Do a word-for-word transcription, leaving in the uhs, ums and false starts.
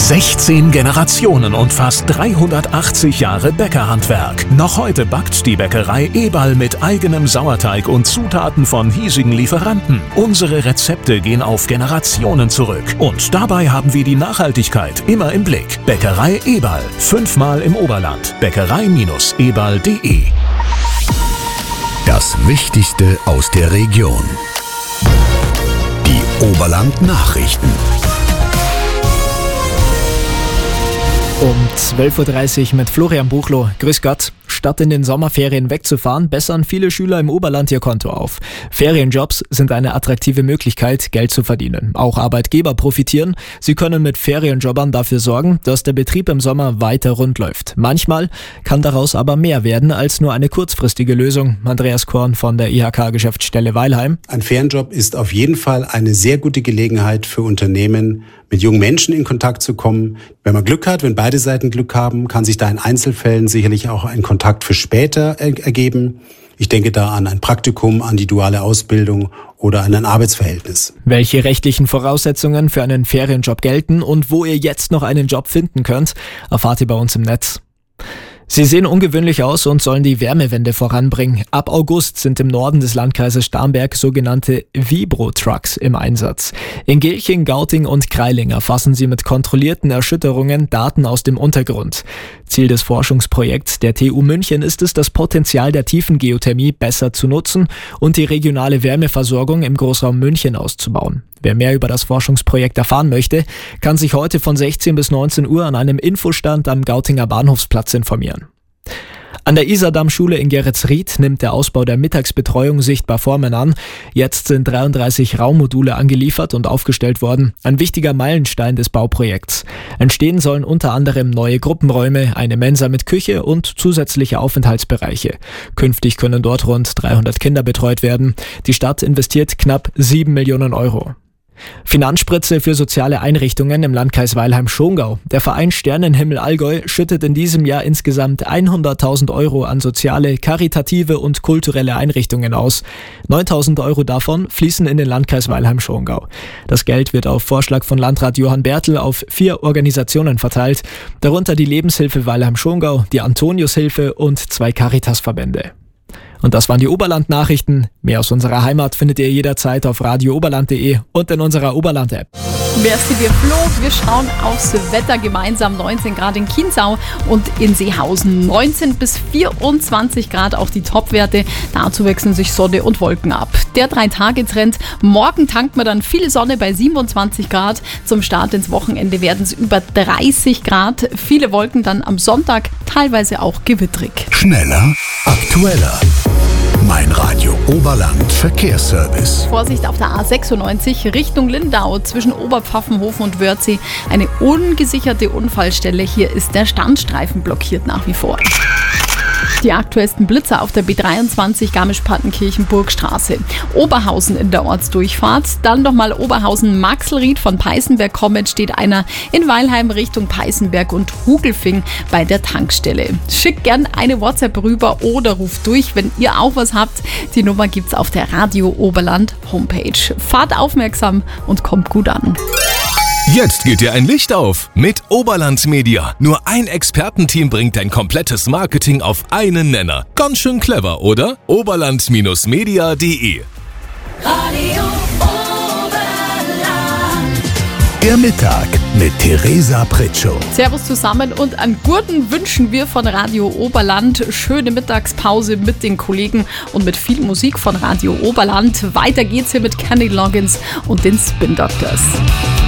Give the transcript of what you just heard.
sechzehn Generationen und fast dreihundertachtzig Jahre Bäckerhandwerk. Noch heute backt die Bäckerei Eberl mit eigenem Sauerteig und Zutaten von hiesigen Lieferanten. Unsere Rezepte gehen auf Generationen zurück. Und dabei haben wir die Nachhaltigkeit immer im Blick. Bäckerei Eberl. Fünfmal im Oberland. Bäckerei Eberl punkt de. Das Wichtigste aus der Region. Die Oberland-Nachrichten. Um zwölf Uhr dreißig mit Florian Buchloh. Grüß Gott. Statt in den Sommerferien wegzufahren, bessern viele Schüler im Oberland ihr Konto auf. Ferienjobs sind eine attraktive Möglichkeit, Geld zu verdienen. Auch Arbeitgeber profitieren. Sie können mit Ferienjobbern dafür sorgen, dass der Betrieb im Sommer weiter rund läuft. Manchmal kann daraus aber mehr werden als nur eine kurzfristige Lösung. Andreas Korn von der I H K-Geschäftsstelle Weilheim. Ein Ferienjob ist auf jeden Fall eine sehr gute Gelegenheit für Unternehmen, mit jungen Menschen in Kontakt zu kommen. Wenn man Glück hat, wenn beide Seiten Glück haben, kann sich da in Einzelfällen sicherlich auch ein Kontakt für später ergeben. Ich denke da an ein Praktikum, an die duale Ausbildung oder an ein Arbeitsverhältnis. Welche rechtlichen Voraussetzungen für einen Ferienjob gelten und wo ihr jetzt noch einen Job finden könnt, erfahrt ihr bei uns im Netz. Sie sehen ungewöhnlich aus und sollen die Wärmewende voranbringen. Ab August sind im Norden des Landkreises Starnberg sogenannte Vibro-Trucks im Einsatz. In Gilching, Gauting und Kreiling erfassen sie mit kontrollierten Erschütterungen Daten aus dem Untergrund. Ziel des Forschungsprojekts der T U München ist es, das Potenzial der Tiefengeothermie besser zu nutzen und die regionale Wärmeversorgung im Großraum München auszubauen. Wer mehr über das Forschungsprojekt erfahren möchte, kann sich heute von sechzehn bis neunzehn Uhr an einem Infostand am Gautinger Bahnhofsplatz informieren. An der Isardamm-Schule in Geretsried nimmt der Ausbau der Mittagsbetreuung sichtbar Formen an. Jetzt sind dreiunddreißig Raummodule angeliefert und aufgestellt worden. Ein wichtiger Meilenstein des Bauprojekts. Entstehen sollen unter anderem neue Gruppenräume, eine Mensa mit Küche und zusätzliche Aufenthaltsbereiche. Künftig können dort rund dreihundert Kinder betreut werden. Die Stadt investiert knapp sieben Millionen Euro. Finanzspritze für soziale Einrichtungen im Landkreis Weilheim-Schongau. Der Verein Sternenhimmel Allgäu schüttet in diesem Jahr insgesamt hunderttausend Euro an soziale, karitative und kulturelle Einrichtungen aus. neuntausend Euro davon fließen in den Landkreis Weilheim-Schongau. Das Geld wird auf Vorschlag von Landrat Johann Bertl auf vier Organisationen verteilt, darunter die Lebenshilfe Weilheim-Schongau, die Antoniushilfe und zwei Caritas-Verbände. Und das waren die Oberland-Nachrichten. Mehr aus unserer Heimat findet ihr jederzeit auf radio oberland punkt de und in unserer Oberland-App. Merci dir, Flo. Wir schauen aufs Wetter gemeinsam. neunzehn Grad in Chiemsau und in Seehausen. neunzehn bis vierundzwanzig Grad auch die Topwerte. Dazu wechseln sich Sonne und Wolken ab. Der Drei-Tage-Trend. Morgen tankt man dann viel Sonne bei siebenundzwanzig Grad. Zum Start ins Wochenende werden es über dreißig Grad. Viele Wolken dann am Sonntag, teilweise auch gewittrig. Schneller, aktueller. Mein Radio Oberland Verkehrsservice. Vorsicht auf der A sechsundneunzig Richtung Lindau zwischen Oberpfaffenhofen und Wörthsee. Eine ungesicherte Unfallstelle. Hier ist der Standstreifen blockiert nach wie vor. Die aktuellsten Blitzer auf der B dreiundzwanzig Garmisch-Partenkirchen-Burgstraße. Oberhausen in der Ortsdurchfahrt. Dann nochmal Oberhausen-Maxelried. Von Peißenberg kommend steht einer in Weilheim Richtung Peißenberg und Hugelfing bei der Tankstelle. Schickt gern eine WhatsApp rüber oder ruft durch, wenn ihr auch was habt. Die Nummer gibt's auf der Radio Oberland Homepage. Fahrt aufmerksam und kommt gut an. Jetzt geht dir ein Licht auf mit Oberland Media. Nur ein Expertenteam bringt dein komplettes Marketing auf einen Nenner. Ganz schön clever, oder? oberland Media punkt de. Radio Oberland. Der Mittag mit Theresa Pritschow. Servus zusammen und an Gurten wünschen wir von Radio Oberland. Schöne Mittagspause mit den Kollegen und mit viel Musik von Radio Oberland. Weiter geht's hier mit Kenny Loggins und den Spin Doctors.